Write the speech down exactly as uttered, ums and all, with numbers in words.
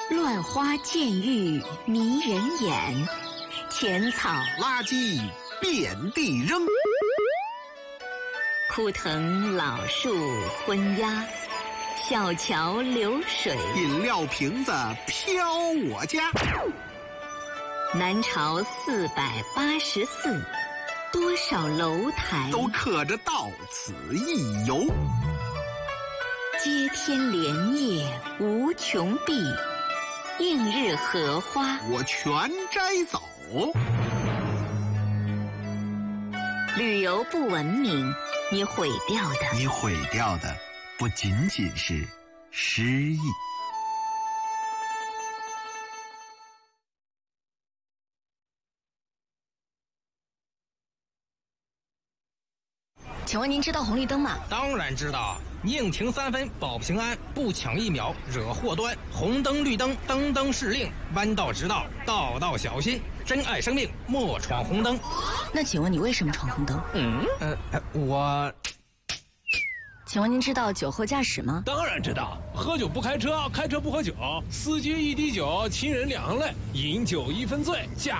乱花渐欲迷人眼，浅草垃圾遍地扔， 枯藤老树昏鸦，小桥流水饮料瓶子飘我家。 南朝四百八十寺，多少楼台都刻着到此一游。 接天莲叶无穷碧，映日荷花我全摘走。 旅游不文明，你毁掉的你毁掉的不仅仅是诗意。 请问您知道红绿灯吗？ 当然知道，宁停三分保平安，不抢一秒惹祸端。红灯绿灯灯灯是令，弯道直道道道小心。珍爱生命，莫闯红灯。 那请问你为什么闯红灯？ 嗯呃我。 请问您知道酒后驾驶吗？ 当然知道，喝酒不开车，开车不喝酒，司机一滴酒，亲人两行泪，饮酒一分醉，驾